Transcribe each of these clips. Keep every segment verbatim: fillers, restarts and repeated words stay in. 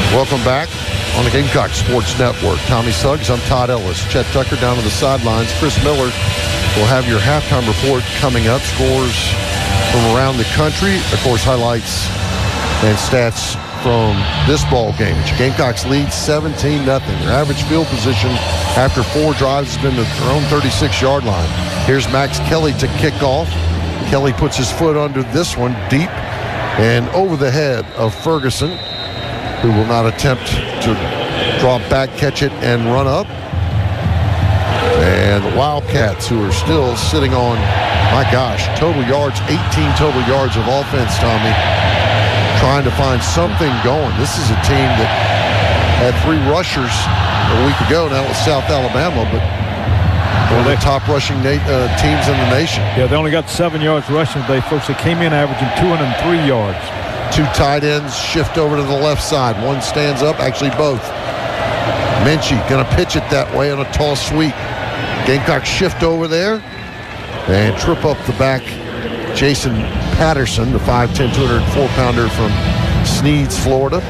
Welcome back on the Gamecock Sports Network. Tommy Suggs, I'm Todd Ellis. Chet Tucker down to the sidelines. Chris Miller will have your halftime report coming up. Scores from around the country. Of course, highlights and stats from this ball game. Gamecocks lead seventeen nothing. Their average field position after four drives has been at their own thirty-six-yard line. Here's Max Kelly to kick off. Kelly puts his foot under this one deep and over the head of Ferguson, who will not attempt to drop back, catch it, and run up. And the Wildcats, who are still sitting on, my gosh, total yards, eighteen total yards of offense, Tommy, trying to find something going. This is a team that had three rushers a week ago. Now it's South Alabama, but one of the top rushing na- uh, teams in the nation. Yeah, they only got seven yards rushing today, folks. They came in averaging two hundred three yards. Two tight ends shift over to the left side. One stands up, actually both. Minchie going to pitch it that way on a toss sweep. Gamecocks shift over there and trip up the back. Jason Patterson, the five ten, two oh four pounder from Sneads, Florida.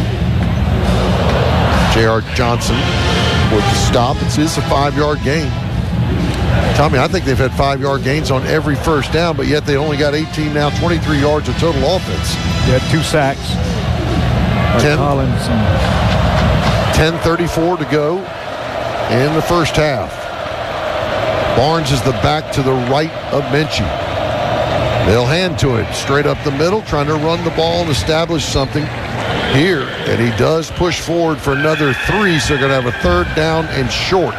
J R. Johnson with the stop. It's, it's a five-yard gain. Tommy, I think they've had five-yard gains on every first down, but yet they only got eighteen, now twenty-three yards of total offense. They had two sacks. ten, Collins and ten thirty-four to go in the first half. Barnes is the back to the right of Minchie. They'll hand to it straight up the middle, trying to run the ball and establish something here. And he does push forward for another three, so they're going to have a third down and short.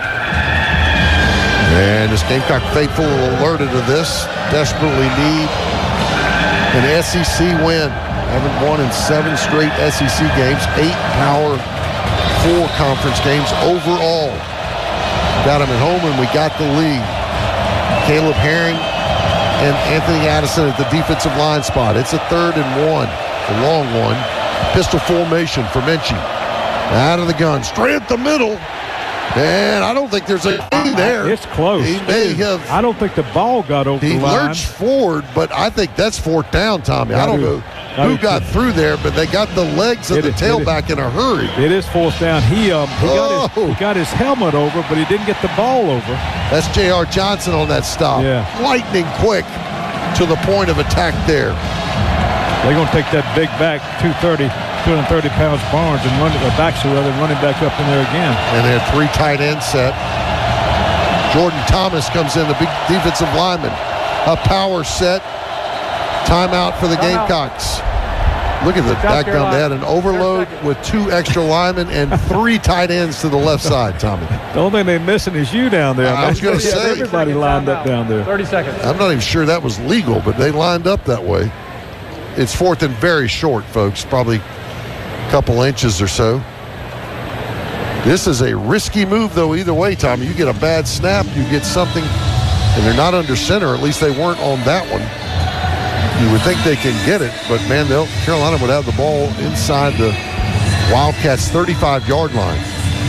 And this Gamecock faithful alerted to this. Desperately need an S E C win. Haven't won in seven straight S E C games. Eight Power Four conference games overall. Got them at home and we got the lead. Caleb Herring and Anthony Addison at the defensive line spot. It's a third and one, a long one. Pistol formation for Minchie. Out of the gun, straight at the middle. And I don't think there's a game there. It's close. He may have. I don't think the ball got over He the line. lurched forward, but I think that's fourth down, Tommy. I, I don't do. know I who do got too. through there, but they got the legs of It the is- it tailback in a hurry. It is fourth down. He um he got, Oh. his, he got his helmet over, but he didn't get the ball over. That's J R. Johnson on that stop. Yeah. Lightning quick to the point of attack there. They're going to take that big back, two thirty, two hundred thirty pounds Barnes, and run it, or backs rather, run it back up in there again. And they have three tight ends set. Jordan Thomas comes in, the big defensive lineman. A power set. Timeout for the Gamecocks. Look at the background. They had an overload with two extra linemen and three tight ends to the left side, Tommy. The only thing they're missing is you down there. I was gonna Yeah, say. everybody lined up down there. thirty seconds. I'm not even sure that was legal, but they lined up that way. It's fourth and very short, folks. Probably a couple inches or so. This is a risky move, though, either way, Tommy. You get a bad snap, you get something, and they're not under center. At least they weren't on that one. You would think they can get it, but, man, they'll, Carolina would have the ball inside the Wildcats' thirty-five-yard line.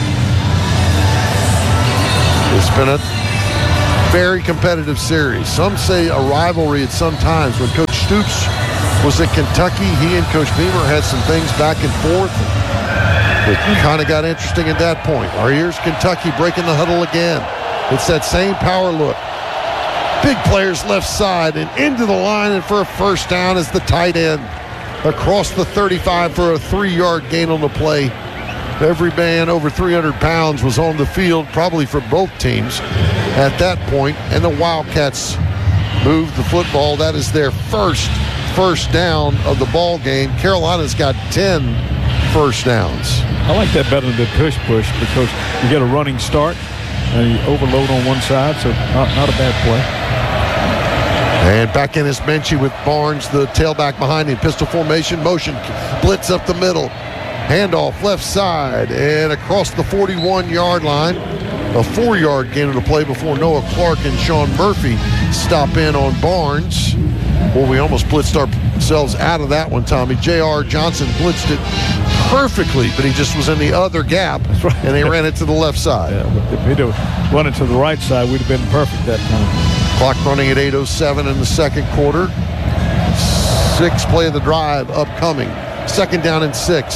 It's been a very competitive series. Some say a rivalry at some times. When Coach Stoops was at Kentucky, he and Coach Beamer had some things back and forth. It kind of got interesting at that point. Our here's Kentucky breaking the huddle again. It's that same power look. Big players left side and into the line, and for a first down is the tight end across the thirty-five for a three-yard gain on the play. Every man over three hundred pounds was on the field, probably for both teams at that point, and the Wildcats moved the football. That is their first first down of the ball game. Carolina's got ten first downs. I like that better than the push push because you get a running start and you overload on one side, so not, not a bad play. And back in is Minchie with Barnes, the tailback behind him. Pistol formation, motion, blitz up the middle. Handoff left side and across the forty-one-yard line. A four-yard gain of the play before Noah Clark and Sean Murphy stop in on Barnes. Well, we almost blitzed ourselves out of that one, Tommy. J R. Johnson blitzed it perfectly, but he just was in the other gap, right. And they ran it to the left side. Yeah, but if he'd have run it to the right side, we'd have been perfect that time. Clock running at eight oh seven in the second quarter. Six play of the drive upcoming. Second down and six.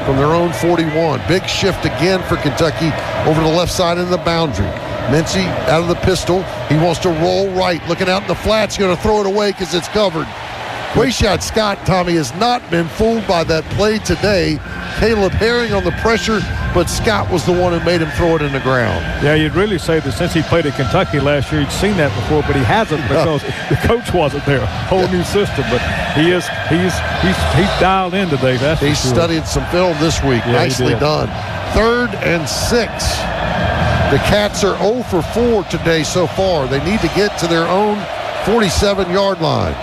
from their own forty-one. Big shift again for Kentucky over the left side of the boundary. Mincy out of the pistol. He wants to roll right. Looking out in the flats. Going to throw it away because it's covered. Quayshot Scott, Tommy, has not been fooled by that play today. Caleb Herring on the pressure, but Scott was the one who made him throw it in the ground. Yeah, you'd really say that since he played at Kentucky last year, he'd seen that before, but he hasn't because the coach wasn't there. Whole new system, but he is he's he's he's dialed in today. That's he's sure. studied some film this week. Yeah, Nicely done. Third and six. The Cats are oh for four today so far. They need to get to their own forty-seven-yard line.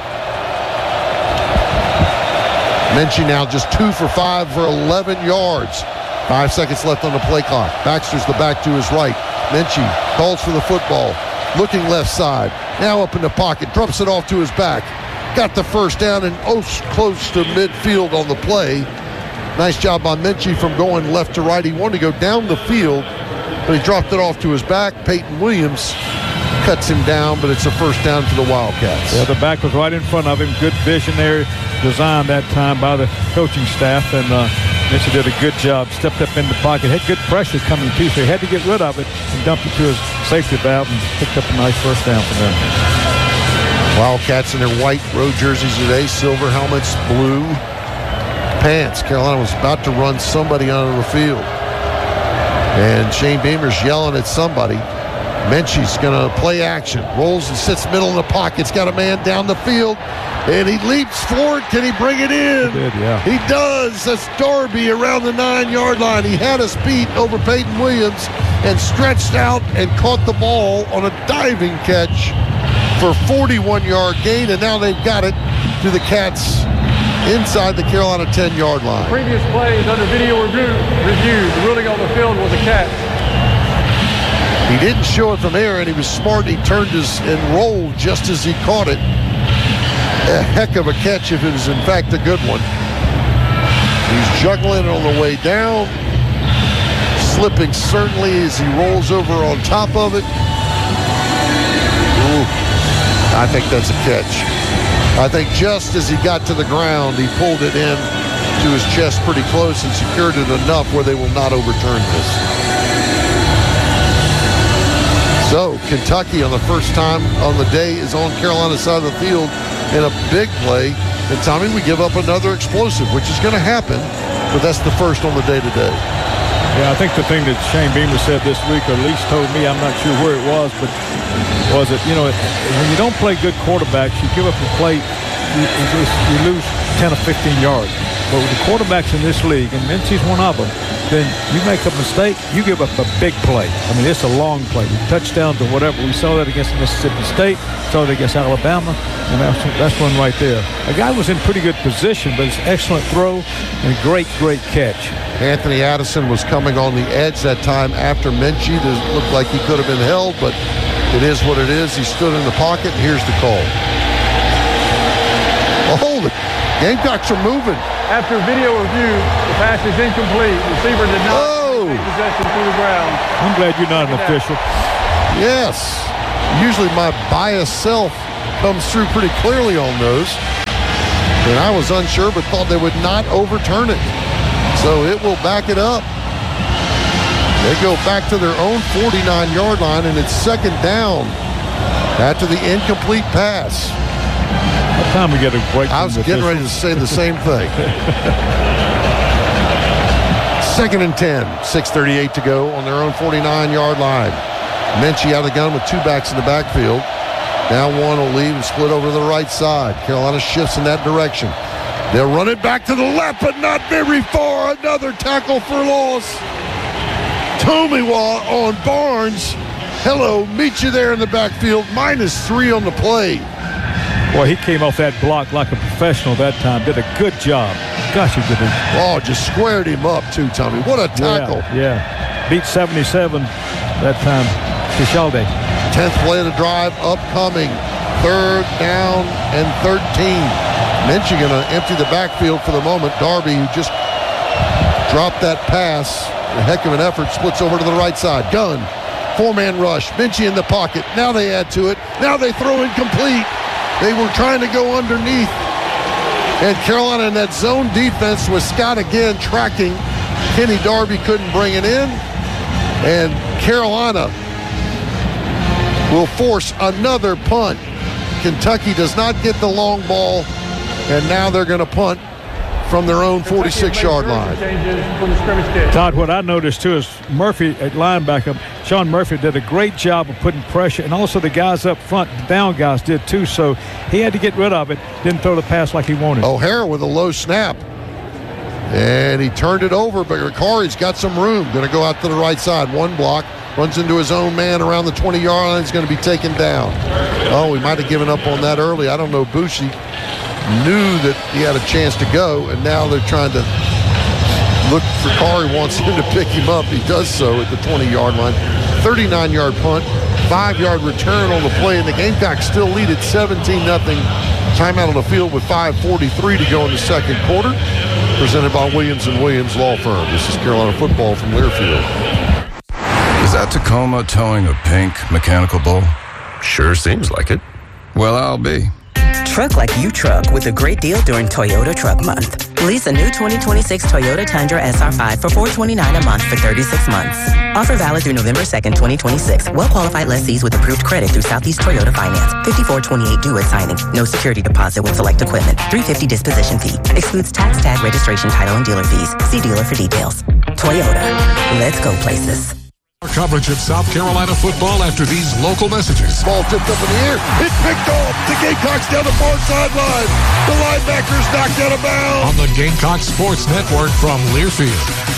Minchie now just two for five for eleven yards. Five seconds left on the play clock. Baxter's the back to his right. Minchie calls for the football. Looking left side. Now up in the pocket. Drops it off to his back. Got the first down and oh, close to midfield on the play. Nice job by Minchie from going left to right. He wanted to go down the field, but he dropped it off to his back. Peyton Williams cuts him down, but it's a first down for the Wildcats. Yeah, the back was right in front of him. Good visionary design that time by the coaching staff, and uh, Minchie did a good job. Stepped up in the pocket, had good pressure coming too, so he had to get rid of it and dump it to his safety valve and picked up a nice first down for them. Wildcats in their white road jerseys today, silver helmets, blue pants. Carolina was about to run somebody onto the field, and Shane Beamer's yelling at somebody. Minchie's going to play action. Rolls and sits middle in the pocket. He's got a man down the field, and he leaps forward. Can he bring it in? He did, yeah. He does. That's Darby around the nine-yard line. He had his feet over Peyton Williams and stretched out and caught the ball on a diving catch for a forty-one-yard gain, and now they've got it to the Cats inside the Carolina ten-yard line. Previous plays under video review, review the ruling on the field was a catch. He didn't show it from air, and he was smart. He turned his and rolled just as he caught it. A heck of a catch if it was, in fact, a good one. He's juggling on the way down, slipping certainly as he rolls over on top of it. Ooh, I think that's a catch. I think just as he got to the ground, he pulled it in to his chest pretty close and secured it enough where they will not overturn this. So Kentucky on the first time on the day is on Carolina's side of the field in a big play. And Tommy, we give up another explosive, which is going to happen, but that's the first on the day today. Yeah, I think the thing that Shane Beamer said this week, or at least told me, I'm not sure where it was, but was it, you know, when you don't play good quarterbacks, you give up a play, you, you, just, you lose ten or fifteen yards. But with the quarterbacks in this league, and Minchie's one of them, then you make a mistake, you give up a big play. I mean, it's a long play. Touchdowns or whatever. We saw that against Mississippi State, saw it against Alabama, and that's, that's one right there. A guy was in pretty good position, but it's an excellent throw and a great, great catch. Anthony Addison was coming on the edge that time after Minchie. It looked like he could have been held, but it is what it is. He stood in the pocket, and here's the call. Oh, hold it. Gamecocks are moving. After video review, the pass is incomplete. Receiver did not oh. take possession through the ground. I'm glad you're not an official. Yes. Usually my biased self comes through pretty clearly on those. And I was unsure, but thought they would not overturn it. So it will back it up. They go back to their own forty-nine-yard line, and it's second down after the incomplete pass. What time we get a break? I was getting ready to say the same thing. Second and ten, six thirty-eight to go on their own forty-nine-yard line. Minchie out of the gun with two backs in the backfield. Now one will leave and split over to the right side. Carolina shifts in that direction. They'll run it back to the left, but not very far. Another tackle for loss. Tomiwa on Barnes. Hello, meet you there in the backfield. Minus three on the play. Boy, he came off that block like a professional that time. Did a good job. Gosh, he did it. Oh, just squared him up too, Tommy. What a tackle. Yeah, yeah. Beat seventy-seven that time. Kishalde. tenth play of the drive upcoming. Third down and thirteen. Minchie going to empty the backfield for the moment. Darby, who just dropped that pass, a heck of an effort, splits over to the right side. Gun, four-man rush. Minchie in the pocket. Now they add to it. Now they throw incomplete. They were trying to go underneath. And Carolina in that zone defense with Scott again tracking Kenny Darby couldn't bring it in. And Carolina will force another punt. Kentucky does not get the long ball, and now they're going to punt from their own forty-six-yard line. Todd, what I noticed, too, is Murphy at linebacker, Sean Murphy did a great job of putting pressure, and also the guys up front, the down guys did, too, so he had to get rid of it, didn't throw the pass like he wanted. O'Hara with a low snap, and he turned it over, but Ricari's got some room. Going to go out to the right side, one block, runs into his own man around the twenty-yard line, is going to be taken down. Oh, he might have given up on that early. I don't know. Bushi knew that he had a chance to go, and now they're trying to look. Ricari wants him to pick him up. He does so at the twenty-yard line. thirty-nine-yard punt, five-yard return on the play, and the Gamecocks still lead at seventeen nothing. Timeout on the field with five forty-three to go in the second quarter. Presented by Williams and Williams Law Firm. This is Carolina football from Learfield. Is that Tacoma towing a pink mechanical bull? Sure seems like it. Well, I'll be. Truck like you truck with a great deal during Toyota Truck Month. Lease a new twenty twenty-six Toyota Tundra S R five for four hundred twenty-nine dollars a month for thirty-six months. Offer valid through November second, twenty twenty-six. Well-qualified lessees with approved credit through Southeast Toyota Finance. fifty-four twenty-eight due at signing. No security deposit with select equipment. three hundred fifty dollars disposition fee. Excludes tax, tag, registration, title, and dealer fees. See dealer for details. Toyota. Let's go places. Our coverage of South Carolina football after these local messages. Ball tipped up in the air. It's picked off. The Gamecocks down the far sideline. The linebackers knocked out of bounds. On the Gamecock Sports Network from Learfield.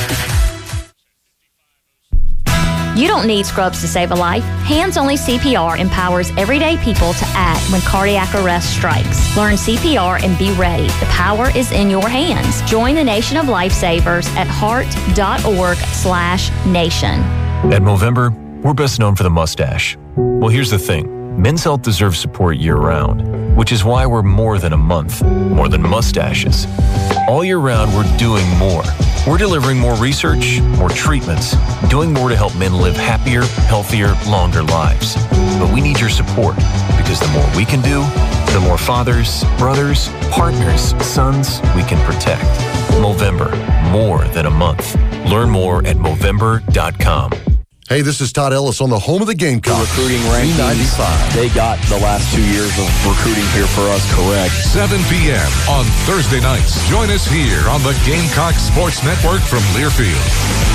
You don't need scrubs to save a life. Hands-Only C P R empowers everyday people to act when cardiac arrest strikes. Learn C P R and be ready. The power is in your hands. Join the Nation of Lifesavers at heart.org slash nation. At Movember, we're best known for the mustache. Well, here's the thing. Men's health deserves support year-round, which is why we're more than a month, more than mustaches. All year round, we're doing more. We're delivering more research, more treatments, doing more to help men live happier, healthier, longer lives. But we need your support, because the more we can do, the more fathers, brothers, partners, sons we can protect. Movember, more than a month. Learn more at Movember dot com. Hey, this is Todd Ellis on the home of the Gamecocks. Recruiting rankings, they got the last two years of recruiting here for us correct. seven p.m. on Thursday nights. Join us here on the Gamecock Sports Network from Learfield.